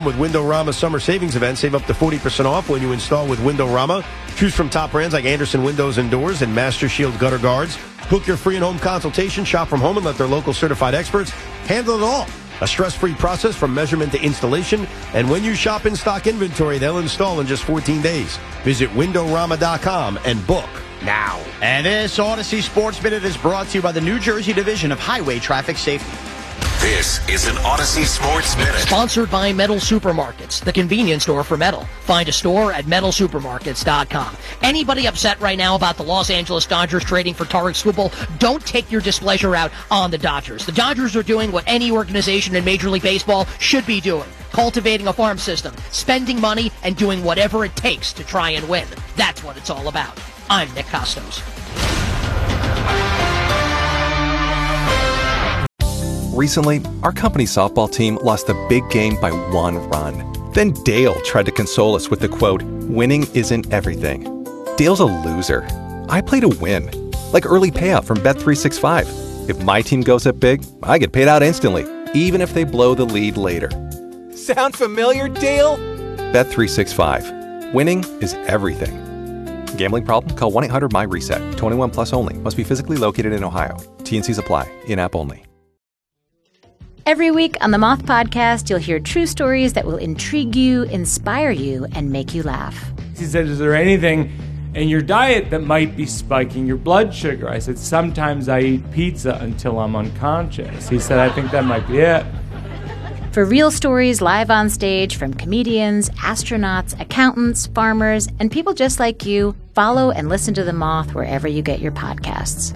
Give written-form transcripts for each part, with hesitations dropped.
With Windorama Summer Savings Event, save up to 40% off when you install with Windorama. Choose from top brands like Anderson Windows and Doors and Master Shield Gutter Guards. Book your free in-home consultation, shop from home, and let their local certified experts handle it all. A stress-free process from measurement to installation. And when you shop in stock inventory, they'll install in just 14 days. Visit Windorama.com and book now. And this Odyssey Sports Minute is brought to you by the New Jersey Division of Highway Traffic Safety. This is an Odyssey Sports Minute. Sponsored by Metal Supermarkets, the convenience store for metal. Find a store at metalsupermarkets.com. Anybody upset right now about the Los Angeles Dodgers trading for Tarik Skubal? Don't take your displeasure out on the Dodgers. The Dodgers are doing what any organization in Major League Baseball should be doing. Cultivating a farm system, spending money, and doing whatever it takes to try and win. That's what it's all about. I'm Nick Costos. Recently, our company's softball team lost a big game by 1 run. Then Dale tried to console us with the quote, "Winning isn't everything." Dale's a loser. I play to win. Like early payout from Bet365. If my team goes up big, I get paid out instantly, even if they blow the lead later. Sound familiar, Dale? Bet365. Winning is everything. Gambling problem? Call 1-800-MY-RESET. 21 plus only. Must be physically located in Ohio. T&Cs apply. In-app only. Every week on the Moth Podcast, you'll hear true stories that will intrigue you, inspire you, and make you laugh. He said, is there anything in your diet that might be spiking your blood sugar? I said, sometimes I eat pizza until I'm unconscious. He said, I think that might be it. For real stories live on stage from comedians, astronauts, accountants, farmers, and people just like you, follow and listen to The Moth wherever you get your podcasts.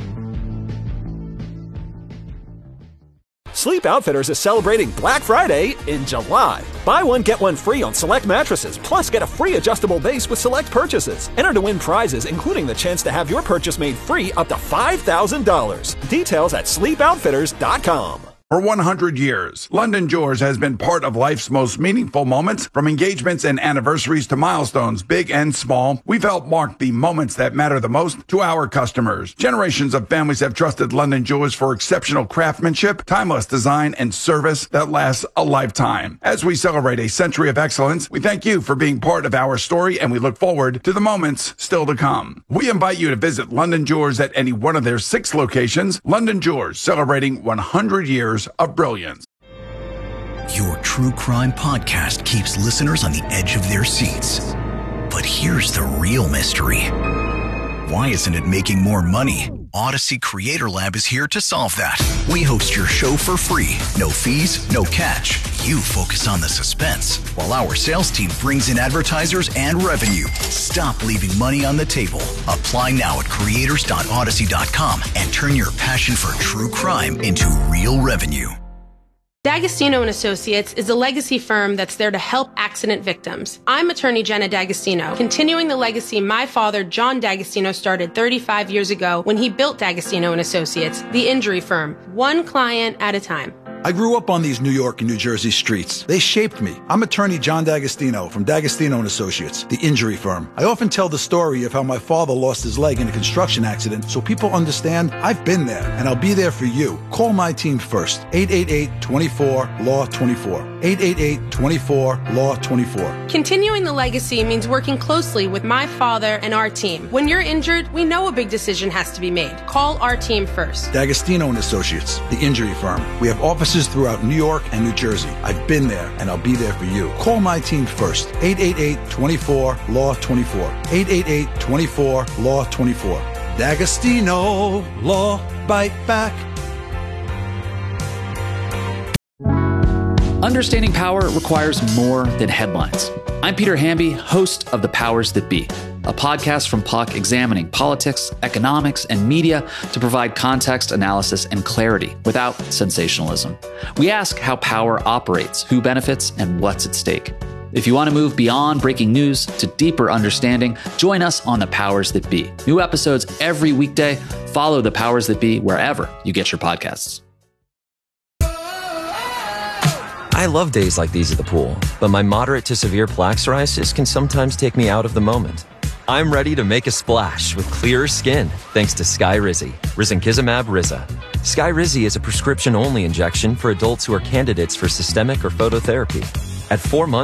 Sleep Outfitters is celebrating Black Friday in July. Buy one, get one free on select mattresses, plus get a free adjustable base with select purchases. Enter to win prizes, including the chance to have your purchase made free up to $5,000. Details at sleepoutfitters.com. For 100 years, London Jewelers has been part of life's most meaningful moments, from engagements and anniversaries to milestones, big and small. We've helped mark the moments that matter the most to our customers. Generations of families have trusted London Jewelers for exceptional craftsmanship, timeless design, and service that lasts a lifetime. As we celebrate a century of excellence, we thank you for being part of our story, and we look forward to the moments still to come. We invite you to visit London Jewelers at any one of their 6 locations. London Jewelers, celebrating 100 years of brilliance. Your true crime podcast keeps listeners on the edge of their seats. But here's the real mystery. Why isn't it making more money? Odyssey Creator Lab is here to solve that. We host your show for free. No fees, no catch. You focus on the suspense, while our sales team brings in advertisers and revenue. Stop leaving money on the table. Apply now at creators.odyssey.com and turn your passion for true crime into real revenue. D'Agostino & Associates is a legacy firm that's there to help accident victims. I'm attorney Jenna D'Agostino, continuing the legacy my father, John D'Agostino, started 35 years ago when he built D'Agostino & Associates, the injury firm, one client at a time. I grew up on these New York and New Jersey streets. They shaped me. I'm attorney John D'Agostino from D'Agostino & Associates, the injury firm. I often tell the story of how my father lost his leg in a construction accident so people understand I've been there, and I'll be there for you. Call my team first. 888-24-LAW-24. 888-24-LAW-24. Continuing the legacy means working closely with my father and our team. When you're injured, we know a big decision has to be made. Call our team first. D'Agostino & Associates, the injury firm. We have offices throughout New York and New Jersey. I've been there, and I'll be there for you. Call my team first. 888-24-LAW-24. 888-24-LAW-24. D'Agostino Law Bite Back. Understanding power requires more than headlines. I'm Peter Hamby, host of The Powers That Be, a podcast from Puck examining politics, economics, and media to provide context, analysis, and clarity without sensationalism. We ask how power operates, who benefits, and what's at stake. If you want to move beyond breaking news to deeper understanding, join us on The Powers That Be. New episodes every weekday. Follow The Powers That Be wherever you get your podcasts. I love days like these at the pool, but my moderate to severe plaque psoriasis can sometimes take me out of the moment. I'm ready to make a splash with clearer skin thanks to Skyrizi, risankizumab Riza. Skyrizi is a prescription-only injection for adults who are candidates for systemic or phototherapy. At 4 months,